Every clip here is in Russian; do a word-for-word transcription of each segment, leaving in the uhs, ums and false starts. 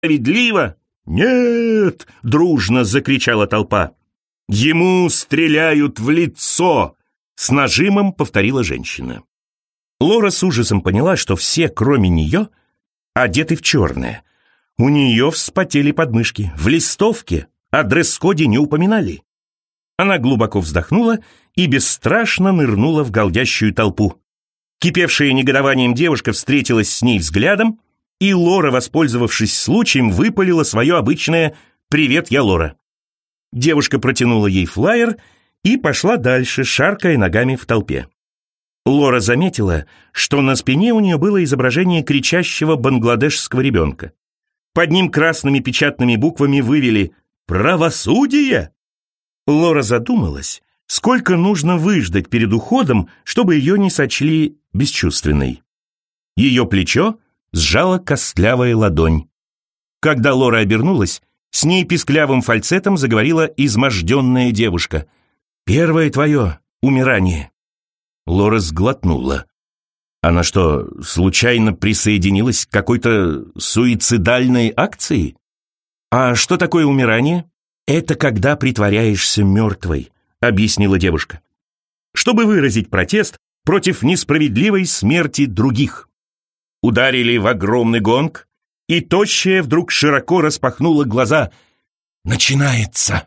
Справедливо?» «Нет!» — дружно закричала толпа. «Ему стреляют в лицо!» — с нажимом повторила женщина. Лора с ужасом поняла, что все, кроме нее, одеты в черное. У нее вспотели подмышки. В листовке о дресс-коде не упоминали. Она глубоко вздохнула и бесстрашно нырнула в галдящую толпу. Кипевшая негодованием девушка встретилась с ней взглядом, и Лора, воспользовавшись случаем, выпалила свое обычное «Привет, я Лора». Девушка протянула ей флаер и пошла дальше, шаркая ногами в толпе. Лора заметила, что на спине у нее было изображение кричащего бангладешского ребенка. Под ним красными печатными буквами вывели «Правосудие!». Лора задумалась, сколько нужно выждать перед уходом, чтобы ее не сочли бесчувственной. Ее плечо сжала костлявая ладонь. Когда Лора обернулась, с ней писклявым фальцетом заговорила изможденная девушка. «Первое твое умирание». Лора сглотнула. Она что, случайно присоединилась к какой-то суицидальной акции? «А что такое умирание?» «Это когда притворяешься мертвой», — объяснила девушка, «чтобы выразить протест против несправедливой смерти других». Ударили в огромный гонг, и тощая вдруг широко распахнула глаза. «Начинается!»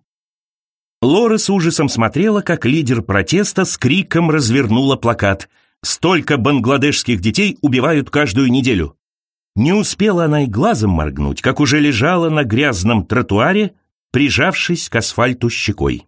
Лора с ужасом смотрела, как лидер протеста с криком развернула плакат «Столько бангладешских детей убивают каждую неделю». Не успела она и глазом моргнуть, как уже лежала на грязном тротуаре, прижавшись к асфальту щекой.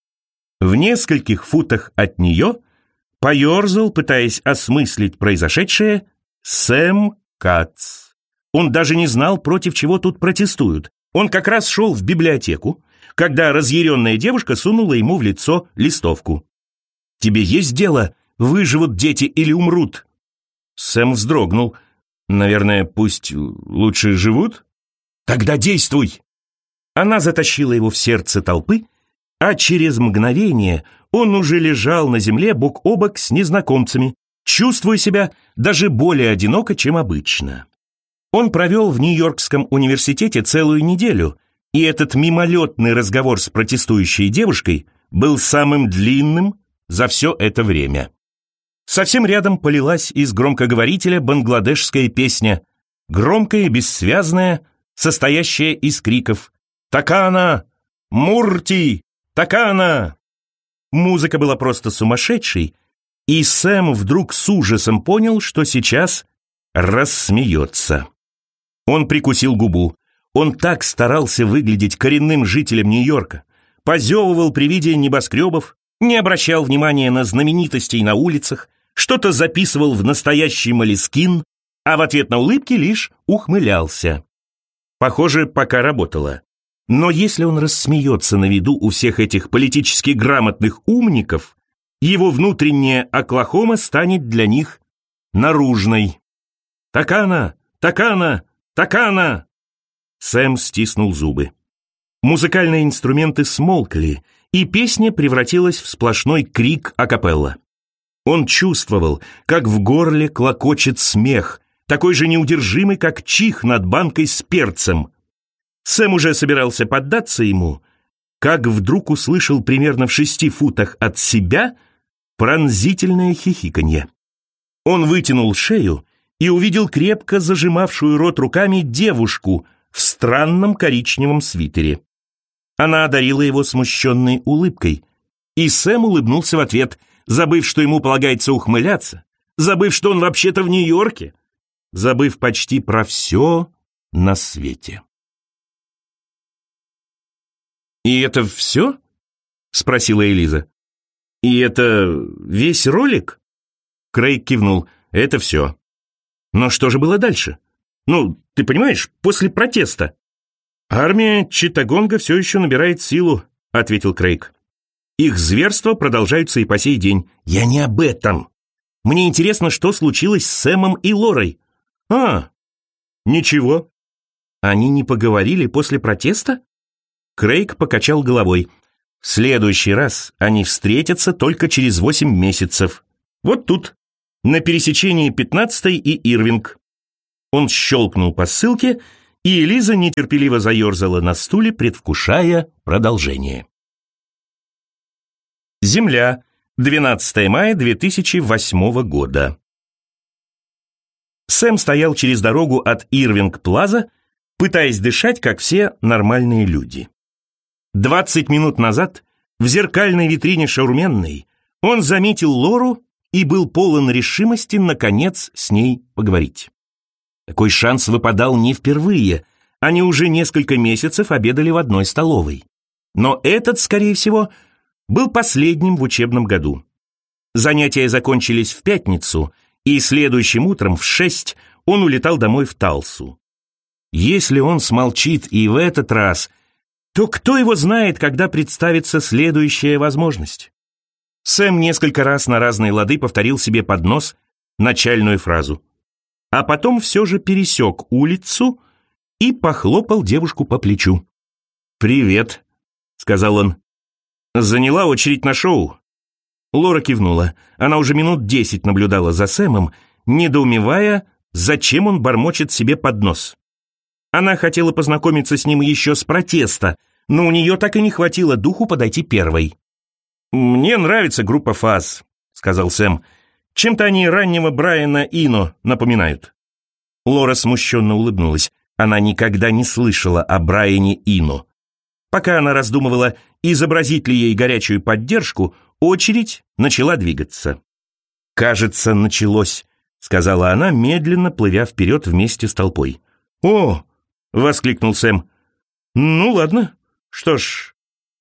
В нескольких футах от нее поерзал, пытаясь осмыслить произошедшее, Сэм Кац. Он даже не знал, против чего тут протестуют. Он как раз шел в библиотеку, когда разъяренная девушка сунула ему в лицо листовку. «Тебе есть дело, выживут дети или умрут?» Сэм вздрогнул. «Наверное, пусть лучше живут?» «Тогда действуй!» Она затащила его в сердце толпы, а через мгновение он уже лежал на земле бок о бок с незнакомцами, чувствуя себя даже более одиноко, чем обычно. Он провел в Нью-Йоркском университете целую неделю, и этот мимолетный разговор с протестующей девушкой был самым длинным за все это время. Совсем рядом полилась из громкоговорителя бангладешская песня, громкая и бессвязная, состоящая из криков «Такана! Мурти! Такана!». Музыка была просто сумасшедшей, и Сэм вдруг с ужасом понял, что сейчас рассмеется. Он прикусил губу. Он так старался выглядеть коренным жителем Нью-Йорка, позевывал при виде небоскребов, не обращал внимания на знаменитостей на улицах, что-то записывал в настоящий молескин, а в ответ на улыбки лишь ухмылялся. Похоже, пока работало. Но если он рассмеется на виду у всех этих политически грамотных умников, его внутренняя Оклахома станет для них наружной. «Такана! Такана! Такана!» Сэм стиснул зубы. Музыкальные инструменты смолкли, и песня превратилась в сплошной крик акапелла. Он чувствовал, как в горле клокочет смех, такой же неудержимый, как чих над банкой с перцем. Сэм уже собирался поддаться ему, как вдруг услышал примерно в шести футах от себя пронзительное хихиканье. Он вытянул шею и увидел крепко зажимавшую рот руками девушку в странном коричневом свитере. Она одарила его смущенной улыбкой, и Сэм улыбнулся в ответ, забыв, что ему полагается ухмыляться, забыв, что он вообще-то в Нью-Йорке, забыв почти про все на свете. «И это все?» — спросила Элиза. «И это весь ролик?» Крейг кивнул. «Это все». «Но что же было дальше? Ну, ты понимаешь, после протеста?» «Армия Читтагонга все еще набирает силу», — ответил Крейг. «Их зверства продолжаются и по сей день». «Я не об этом. Мне интересно, что случилось с Сэмом и Лорой». «А, ничего». «Они не поговорили после протеста?» Крейг покачал головой. «В следующий раз они встретятся только через восемь месяцев. Вот тут, на пересечении пятнадцатой и Ирвинг». Он щелкнул по ссылке, и Элиза нетерпеливо заерзала на стуле, предвкушая продолжение. Земля, двенадцатое мая две тысячи восьмого года. Сэм стоял через дорогу от Ирвинг-Плаза, пытаясь дышать, как все нормальные люди. Двадцать минут назад в зеркальной витрине шаурменной он заметил Лору и был полон решимости, наконец, с ней поговорить. Такой шанс выпадал не впервые, они уже несколько месяцев обедали в одной столовой. Но этот, скорее всего, был последним в учебном году. Занятия закончились в пятницу, и следующим утром в шесть он улетал домой в Талсу. Если он смолчит и в этот раз, то кто его знает, когда представится следующая возможность? Сэм несколько раз на разные лады повторил себе под нос начальную фразу, а потом все же пересек улицу и похлопал девушку по плечу. «Привет», — сказал он. «Заняла очередь на шоу?» Лора кивнула. Она уже минут десять наблюдала за Сэмом, недоумевая, зачем он бормочет себе под нос. Она хотела познакомиться с ним еще с протеста, но у нее так и не хватило духу подойти первой. «Мне нравится группа Фаз», — сказал Сэм. «Чем-то они раннего Брайана Ино напоминают». Лора смущенно улыбнулась. Она никогда не слышала о Брайане Ино. Пока она раздумывала, изобразить ли ей горячую поддержку, очередь начала двигаться. «Кажется, началось», — сказала она, медленно плывя вперед вместе с толпой. «О!» — воскликнул Сэм. «Ну ладно. Что ж,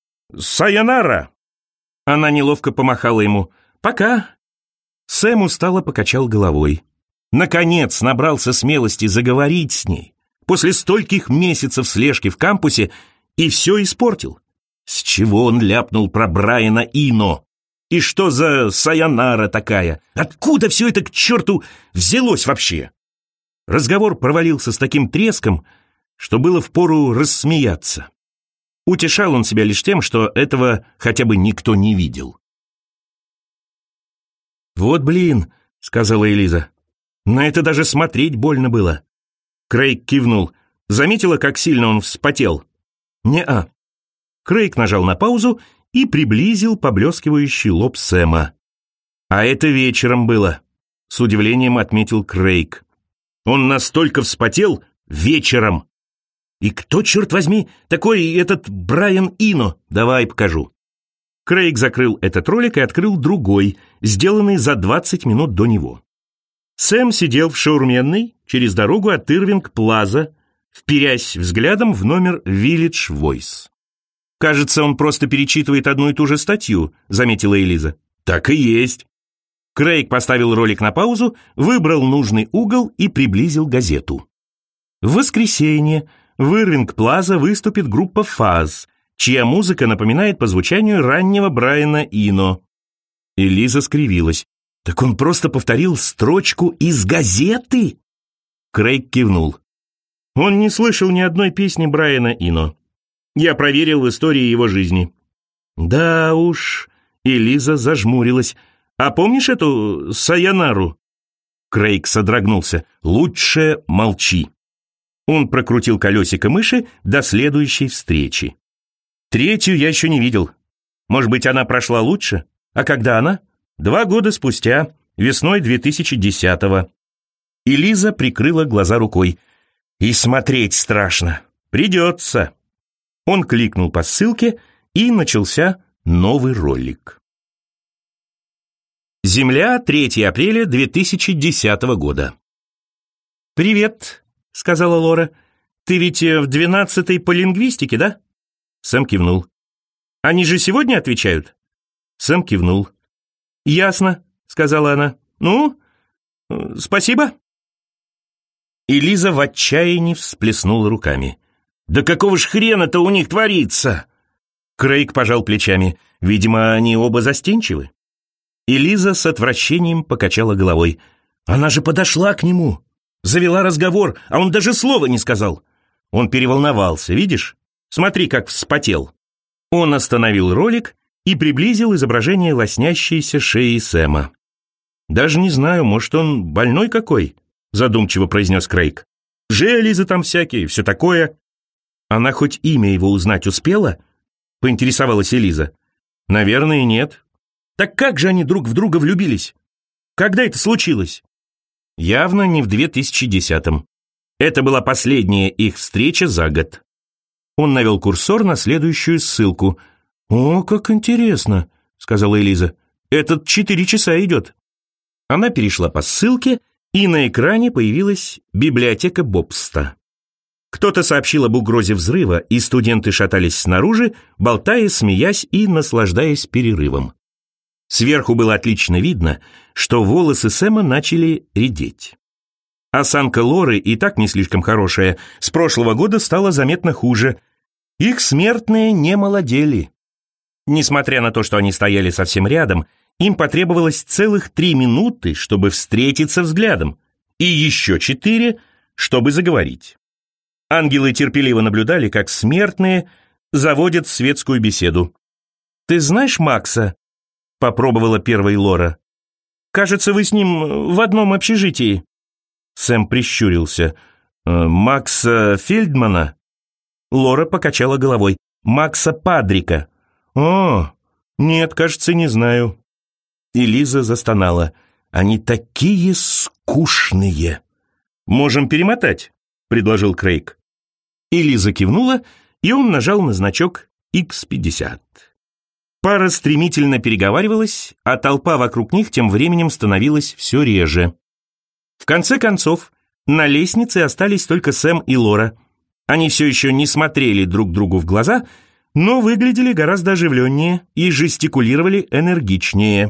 сайонара!» Она неловко помахала ему. «Пока!» Сэм устало покачал головой. Наконец набрался смелости заговорить с ней. После стольких месяцев слежки в кампусе и все испортил. С чего он ляпнул про Брайана Ино? И что за сайонара такая? Откуда все это к черту взялось вообще? Разговор провалился с таким треском, что было впору рассмеяться. Утешал он себя лишь тем, что этого хотя бы никто не видел. «Вот блин», — сказала Элиза, — «на это даже смотреть больно было». Крейг кивнул. Заметила, как сильно он вспотел? «Не-а». Крейг нажал на паузу и приблизил поблескивающий лоб Сэма. «А это вечером было», — с удивлением отметил Крейг. «Он настолько вспотел вечером». «И кто, черт возьми, такой этот Брайан Ино? Давай покажу». Крейг закрыл этот ролик и открыл другой, сделанный за двадцать минут до него. Сэм сидел в шаурменной через дорогу от Ирвинг-Плаза, вперясь взглядом в номер Village Voice. «Кажется, он просто перечитывает одну и ту же статью», — заметила Элиза. «Так и есть». Крейг поставил ролик на паузу, выбрал нужный угол и приблизил газету. В воскресенье в Ирвинг-Плаза выступит группа Фаз, чья музыка напоминает по звучанию раннего Брайана Ино. Элиза скривилась. «Так он просто повторил строчку из газеты?» Крейг кивнул. «Он не слышал ни одной песни Брайана Ино. Я проверил в истории его жизни». «Да уж», — Элиза зажмурилась. «А помнишь эту сайонару?» Крейг содрогнулся. «Лучше молчи». Он прокрутил колесико мыши до следующей встречи. «Третью я еще не видел. Может быть, она прошла лучше? А когда она?» «Два года спустя, весной две тысячи десятого». Элиза прикрыла глаза рукой. «И смотреть страшно. Придется». Он кликнул по ссылке, и начался новый ролик. Земля, третьего апреля две тысячи десятого года. «Привет», — сказала Лора. «Ты ведь в двенадцатой по лингвистике, да?» Сэм кивнул. «Они же сегодня отвечают?» Сэм кивнул. «Ясно», — сказала она. «Ну, спасибо». Элиза в отчаянии всплеснула руками. «Да какого ж хрена-то у них творится?» Крейг пожал плечами. «Видимо, они оба застенчивы». Элиза с отвращением покачала головой. «Она же подошла к нему, завела разговор, а он даже слова не сказал. Он переволновался, видишь? Смотри, как вспотел». Он остановил ролик и приблизил изображение лоснящейся шеи Сэма. «Даже не знаю, может, он больной какой?» — задумчиво произнес Крейг. Железы там всякие, все такое. Она хоть имя его узнать успела? Поинтересовалась Элиза. Наверное, нет. Так как же они друг в друга влюбились? Когда это случилось? Явно не в две тысячи десятом. Это была последняя их встреча за год. Он навел курсор на следующую ссылку. «О, как интересно», — сказала Элиза. «Этот четыре часа идет». Она перешла по ссылке, и на экране появилась библиотека Бобста. Кто-то сообщил об угрозе взрыва, и студенты шатались снаружи, болтая, смеясь и наслаждаясь перерывом. Сверху было отлично видно, что волосы Сэма начали редеть. Осанка Лоры, и так не слишком хорошая, с прошлого года стала заметно хуже. Их смертные не молодели. Несмотря на то, что они стояли совсем рядом, им потребовалось целых три минуты, чтобы встретиться взглядом, и еще четыре, чтобы заговорить. Ангелы терпеливо наблюдали, как смертные заводят светскую беседу. «Ты знаешь Макса?» — попробовала первой Лора. «Кажется, вы с ним в одном общежитии». Сэм прищурился. «Макса Фельдмана?» Лора покачала головой. «Макса Падрика». «О, нет, кажется, не знаю». И Лиза застонала. «Они такие скучные». «Можем перемотать», — предложил Крейг. И Лиза кивнула, и он нажал на значок икс пятьдесят. Пара стремительно переговаривалась, а толпа вокруг них тем временем становилась все реже. В конце концов, на лестнице остались только Сэм и Лора. Они все еще не смотрели друг другу в глаза, но выглядели гораздо оживленнее и жестикулировали энергичнее.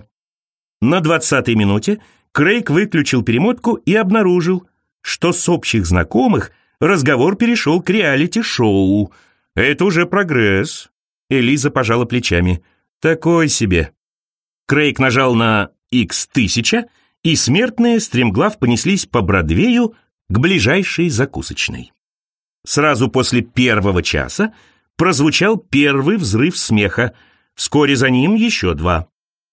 На двадцатой минуте Крейг выключил перемотку и обнаружил, что с общих знакомых разговор перешел к реалити-шоу. Это уже прогресс. Элиза пожала плечами. Такой себе. Крейг нажал на икс тысяча, и смертные стремглав понеслись по Бродвею к ближайшей закусочной. Сразу после первого часа прозвучал первый взрыв смеха, вскоре за ним еще два.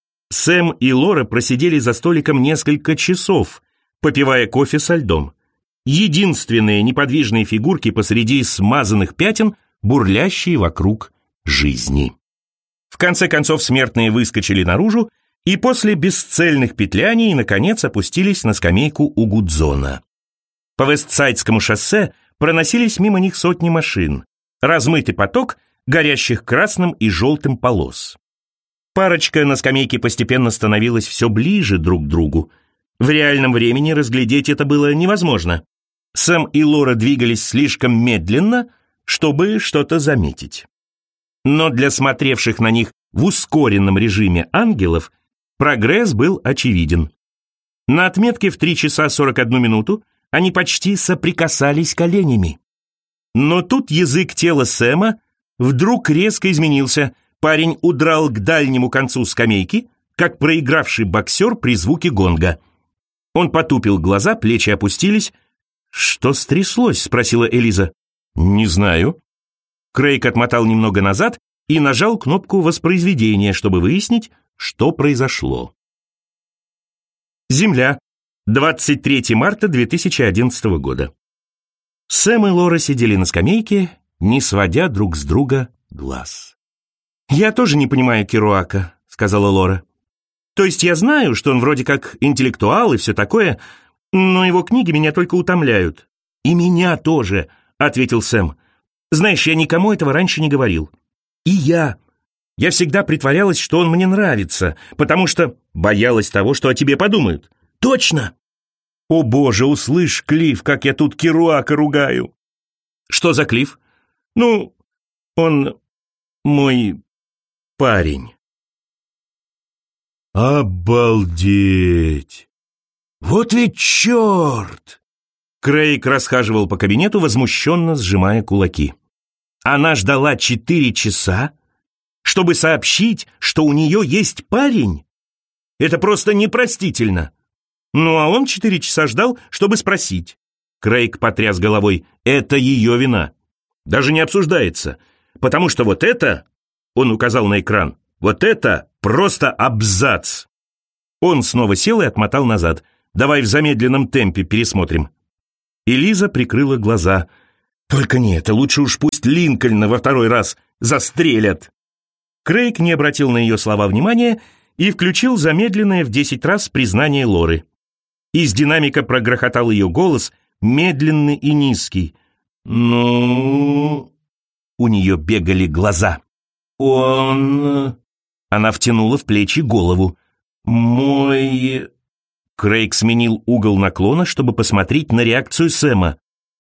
Сэм и Лора просидели за столиком несколько часов, попивая кофе со льдом. Единственные неподвижные фигурки посреди смазанных пятен, бурлящие вокруг жизни. В конце концов смертные выскочили наружу и после бесцельных петляний наконец опустились на скамейку у Гудзона. По Вестсайдскому шоссе проносились мимо них сотни машин, размытый поток горящих красным и желтым полос. Парочка на скамейке постепенно становилась все ближе друг к другу. В реальном времени разглядеть это было невозможно. Сэм и Лора двигались слишком медленно, чтобы что-то заметить. Но для смотревших на них в ускоренном режиме ангелов прогресс был очевиден. На отметке в три часа сорок одну минуту они почти соприкасались коленями. Но тут язык тела Сэма вдруг резко изменился. Парень удрал к дальнему концу скамейки, как проигравший боксер при звуке гонга. Он потупил глаза, плечи опустились. «Что стряслось?» — спросила Элиза. «Не знаю». Крейг отмотал немного назад и нажал кнопку воспроизведения, чтобы выяснить, что произошло. Земля. двадцать третьего марта две тысячи одиннадцатого года. Сэм и Лора сидели на скамейке, не сводя друг с друга глаз. «Я тоже не понимаю Керуака», — сказала Лора. «То есть я знаю, что он вроде как интеллектуал и все такое, но его книги меня только утомляют». «И меня тоже», — ответил Сэм. «Знаешь, я никому этого раньше не говорил. И я. Я всегда притворялась, что он мне нравится, потому что боялась того, что о тебе подумают». «Точно!» «О боже, услышь, Клифф, как я тут Керуака ругаю!» «Что за Клифф?» «Ну, он мой парень». «Обалдеть! Вот ведь черт!» Крейг расхаживал по кабинету, возмущенно сжимая кулаки. Она ждала четыре часа, чтобы сообщить, что у нее есть парень? Это просто непростительно. Ну, а он четыре часа ждал, чтобы спросить. Крейг потряс головой. Это ее вина. Даже не обсуждается. Потому что вот это, он указал на экран, вот это просто абзац. Он снова сел и отмотал назад. Давай в замедленном темпе пересмотрим. Элиза прикрыла глаза. «Только не это, лучше уж пусть Линкольна во второй раз застрелят!» Крейг не обратил на ее слова внимания и включил замедленное в десять раз признание Лоры. Из динамика прогрохотал ее голос, медленный и низкий. «Ну...» У нее бегали глаза. «Он...» Она втянула в плечи голову. «Мой...» Крейг сменил угол наклона, чтобы посмотреть на реакцию Сэма.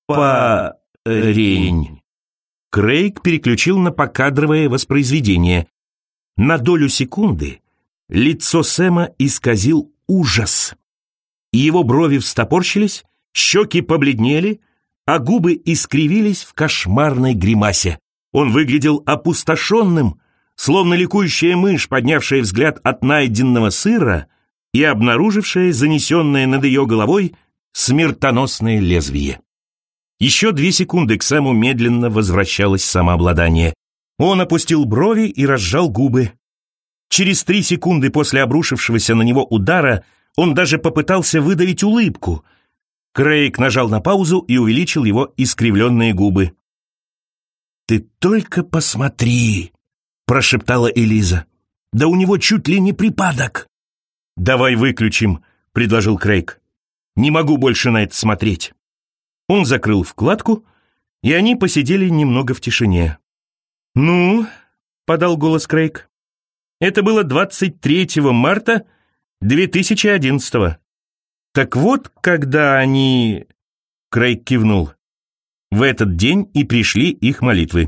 «Парень...» Крейг переключил на покадровое воспроизведение. На долю секунды лицо Сэма исказил ужас. Его брови встопорщились, щеки побледнели, а губы искривились в кошмарной гримасе. Он выглядел опустошенным, словно ликующая мышь, поднявшая взгляд от найденного сыра и обнаружившая занесенное над ее головой смертоносное лезвие. Еще две секунды к Сэму медленно возвращалось самообладание. Он опустил брови и разжал губы. Через три секунды после обрушившегося на него удара он даже попытался выдавить улыбку. Крейг нажал на паузу и увеличил его искривленные губы. «Ты только посмотри!» — прошептала Элиза. «Да у него чуть ли не припадок!» «Давай выключим», — предложил Крейг. «Не могу больше на это смотреть». Он закрыл вкладку, и они посидели немного в тишине. «Ну», — подал голос Крейг, — «это было двадцать третьего марта две тысячи одиннадцатого. Так вот, когда они...» Крейг кивнул. В этот день и пришли их молитвы.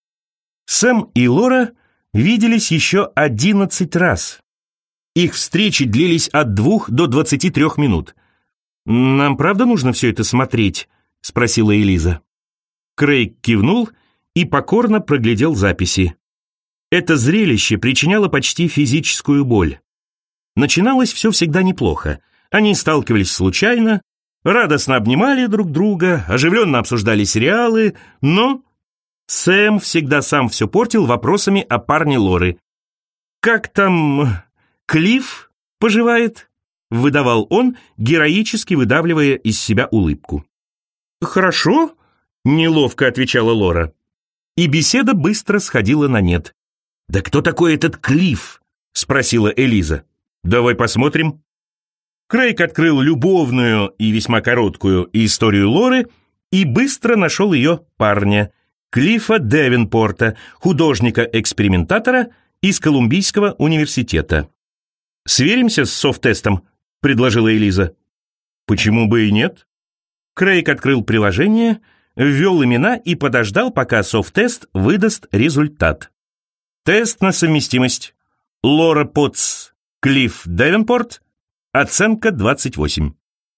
Сэм и Лора виделись еще одиннадцать раз. Их встречи длились от двух до двадцати трех минут. «Нам правда нужно все это смотреть?» — спросила Элиза. Крейг кивнул и покорно проглядел записи. Это зрелище причиняло почти физическую боль. Начиналось все всегда неплохо. Они сталкивались случайно, радостно обнимали друг друга, оживленно обсуждали сериалы, но Сэм всегда сам все портил вопросами о парне Лоры. «Как там Клифф поживает?» — выдавал он, героически выдавливая из себя улыбку. «Хорошо», — неловко отвечала Лора. И беседа быстро сходила на нет. «Да кто такой этот Клифф?» — спросила Элиза. «Давай посмотрим». Крейг открыл любовную и весьма короткую историю Лоры и быстро нашел ее парня, Клиффа Девенпорта, художника-экспериментатора из Колумбийского университета. «Сверимся с софт-тестом», — предложила Элиза. «Почему бы и нет?» Крейг открыл приложение, ввел имена и подождал, пока софт-тест выдаст результат. Тест на совместимость. Лора Потс, Клифф Девенпорт, оценка двадцать восемь.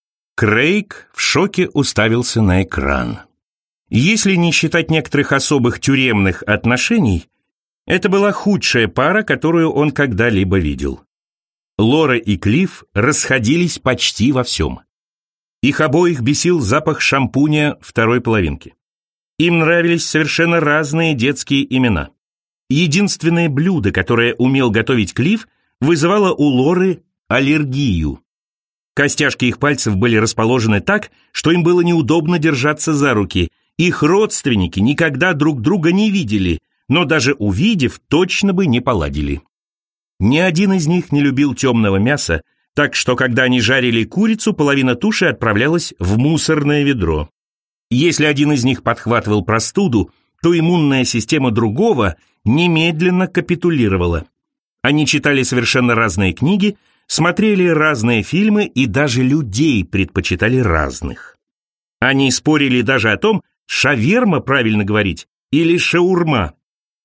Крейг в шоке уставился на экран. Если не считать некоторых особых тюремных отношений, это была худшая пара, которую он когда-либо видел. Лора и Клифф расходились почти во всем. Их обоих бесил запах шампуня второй половинки. Им нравились совершенно разные детские имена. Единственное блюдо, которое умел готовить Клифф, вызывало у Лоры аллергию. Костяшки их пальцев были расположены так, что им было неудобно держаться за руки. Их родственники никогда друг друга не видели, но даже увидев, точно бы не поладили. Ни один из них не любил темного мяса, так что, когда они жарили курицу, половина туши отправлялась в мусорное ведро. Если один из них подхватывал простуду, то иммунная система другого немедленно капитулировала. Они читали совершенно разные книги, смотрели разные фильмы и даже людей предпочитали разных. Они спорили даже о том, шаверма правильно говорить или шаурма.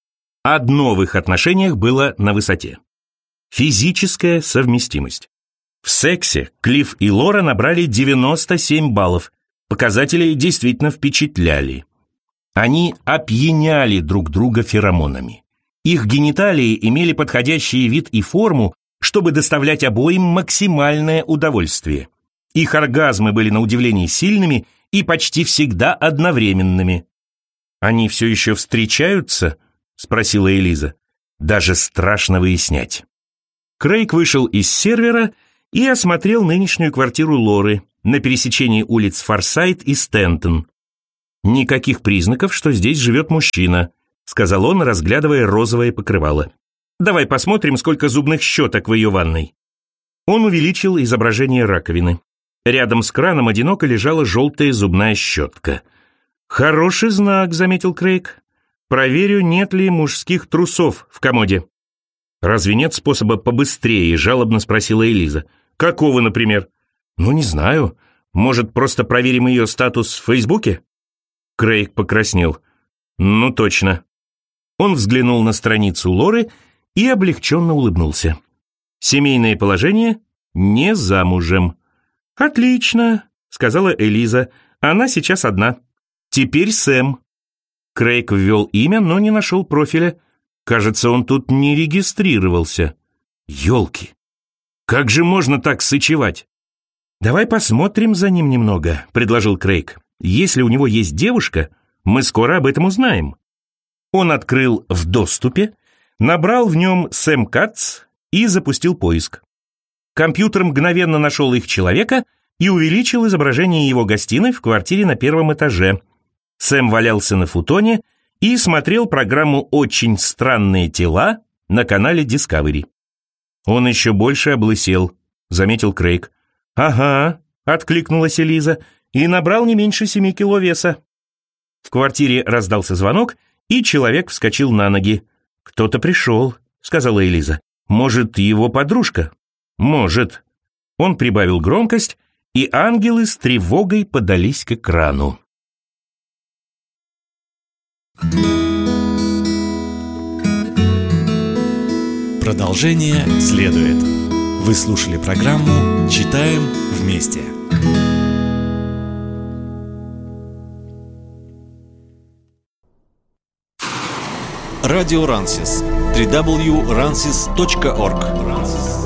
Одно в их отношениях было на высоте. Физическая совместимость. В сексе Клифф и Лора набрали девяносто семь баллов. Показатели действительно впечатляли. Они опьяняли друг друга феромонами. Их гениталии имели подходящий вид и форму, чтобы доставлять обоим максимальное удовольствие. Их оргазмы были на удивление сильными и почти всегда одновременными. «Они все еще встречаются?» — спросила Элиза. «Даже страшно выяснять». Крейг вышел из сервера и осмотрел нынешнюю квартиру Лоры, на пересечении улиц Форсайт и Стентон. «Никаких признаков, что здесь живет мужчина», — сказал он, разглядывая розовое покрывало. «Давай посмотрим, сколько зубных щеток в ее ванной». Он увеличил изображение раковины. Рядом с краном одиноко лежала желтая зубная щетка. «Хороший знак», — заметил Крейг. «Проверю, нет ли мужских трусов в комоде». «Разве нет способа побыстрее?» — жалобно спросила Элиза. «Какого, например?» «Ну, не знаю. Может, просто проверим ее статус в Фейсбуке?» Крейг покраснел. «Ну, точно». Он взглянул на страницу Лоры и облегченно улыбнулся. «Семейное положение? Не замужем». «Отлично», — сказала Элиза. «Она сейчас одна. Теперь Сэм». Крейг ввел имя, но не нашел профиля. Кажется, он тут не регистрировался. Ёлки! Как же можно так сычевать? «Давай посмотрим за ним немного», — предложил Крейг. «Если у него есть девушка, мы скоро об этом узнаем». Он открыл в доступе, набрал в нем Сэм Кац и запустил поиск. Компьютер мгновенно нашел их человека и увеличил изображение его гостиной в квартире на первом этаже. Сэм валялся на футоне и смотрел программу «Очень странные тела» на канале Discovery. «Он еще больше облысел», — заметил Крейг. «Ага», — откликнулась Элиза, «и набрал не меньше семи кило веса». В квартире раздался звонок, и человек вскочил на ноги. «Кто-то пришел», — сказала Элиза. «Может, его подружка?» «Может». Он прибавил громкость, и ангелы с тревогой подались к экрану. Продолжение следует. Вы слушали программу «Читаем вместе». Радио Рансис. дабл ю дабл ю дабл ю точка рансис точка орг